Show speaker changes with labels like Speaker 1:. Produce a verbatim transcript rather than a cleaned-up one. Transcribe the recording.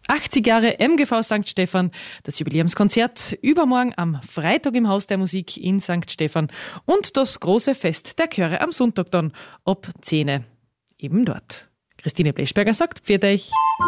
Speaker 1: achtzig Jahre M G V Sankt Stephan, das Jubiläumskonzert übermorgen am Freitag im Haus der Musik in Sankt Stephan und das große Fest der Chöre am Sonntag dann ab zehn eben dort. Christine Bleschberger sagt, pfiat euch.